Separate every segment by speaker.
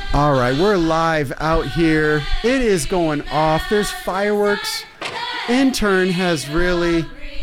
Speaker 1: All right, we're live out here. It is going off. There's fireworks. Intern has really...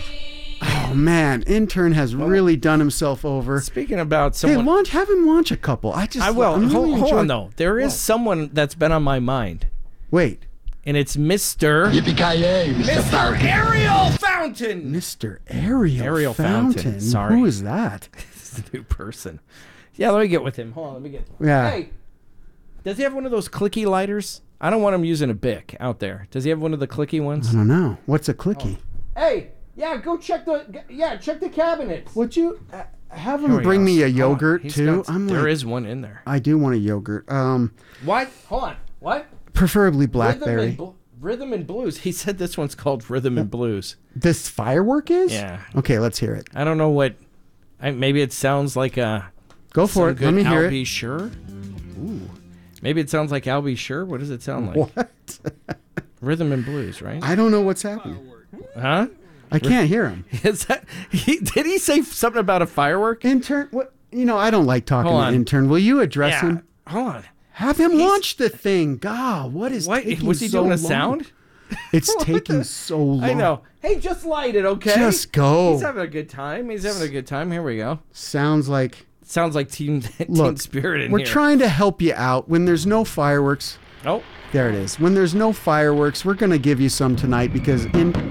Speaker 1: Oh, man. Intern has really done himself over.
Speaker 2: Speaking about someone...
Speaker 1: Hey, have him launch a couple.
Speaker 2: I will. Hold on, though. There is someone that's been on my mind.
Speaker 1: Wait.
Speaker 2: And it's Mr.
Speaker 3: Yippee-ki-yay,
Speaker 2: Mr. Ariel Fountain.
Speaker 1: Mr. Ariel
Speaker 2: Fountain. Sorry.
Speaker 1: Who is that?
Speaker 2: This is a new person. Yeah, let me get with him. Hold on, let me get...
Speaker 1: Yeah.
Speaker 2: Hey, does he have one of those clicky lighters? I don't want him using a Bic out there. Does he have one of the clicky ones?
Speaker 1: I don't know. What's a clicky?
Speaker 2: Hey, yeah, go check the cabinets.
Speaker 1: Would you have him bring me a yogurt, too?
Speaker 2: There is one in there.
Speaker 1: I do want a yogurt.
Speaker 2: What? Hold on. What?
Speaker 1: Preferably blackberry.
Speaker 2: Rhythm and Blues. He said this one's called Rhythm and Blues.
Speaker 1: This firework is?
Speaker 2: Yeah.
Speaker 1: Okay, let's hear it.
Speaker 2: I don't know what... maybe it sounds like a...
Speaker 1: Go for it. Let me hear it.
Speaker 2: I'll Be Sure? Ooh. Maybe it sounds like I'll Be Sure? What does it sound like?
Speaker 1: What?
Speaker 2: Rhythm and Blues, right?
Speaker 1: I don't know what's happening.
Speaker 2: Huh?
Speaker 1: I can't hear him.
Speaker 2: Is that... Did he say something about a firework?
Speaker 1: Intern? What? You know, I don't like talking to intern. Will you address him?
Speaker 2: Hold on.
Speaker 1: Have him launch the thing. God, what is taking
Speaker 2: was he
Speaker 1: so
Speaker 2: doing a
Speaker 1: long?
Speaker 2: sound?
Speaker 1: It's taking so long.
Speaker 2: I know. Hey, just light it, okay?
Speaker 1: Just go.
Speaker 2: He's having a good time. Here we go.
Speaker 1: Sounds like
Speaker 2: Team Spirit in here.
Speaker 1: We're trying to help you out. When there's no fireworks.
Speaker 2: Oh.
Speaker 1: There it is. When there's no fireworks, we're going to give you some tonight because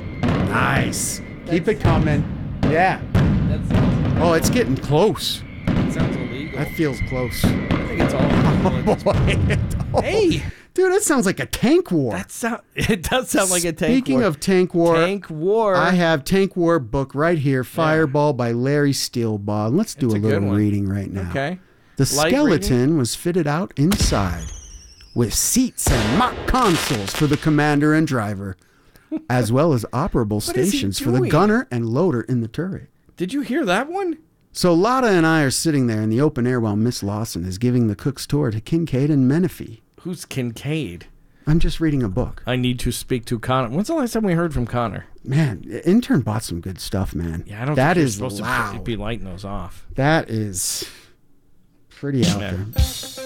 Speaker 1: Nice. Keep it coming. Yeah. Oh, it's getting close.
Speaker 2: That sounds illegal.
Speaker 1: That feels close.
Speaker 2: I think it's all illegal. Hey.
Speaker 1: Dude, that sounds like a tank war.
Speaker 2: It does sound like a tank war.
Speaker 1: Speaking of tank war, I have Tank War book right here, Fireball by Larry Steelbaugh. Let's do a little reading right now.
Speaker 2: Okay.
Speaker 1: The skeleton was fitted out inside with seats and mock consoles for the commander and driver, as well as operable stations for the gunner and loader in the turret.
Speaker 2: Did you hear that one?
Speaker 1: So Lotta and I are sitting there in the open air while Miss Lawson is giving the cook's tour to Kincaid and Menifee.
Speaker 2: Who's Kincaid?
Speaker 1: I'm just reading a book.
Speaker 2: I need to speak to Connor. When's the last time we heard from Connor?
Speaker 1: Man, intern bought some good stuff, man.
Speaker 2: Yeah, I don't think you're supposed to be lighting those off.
Speaker 1: That is pretty out there.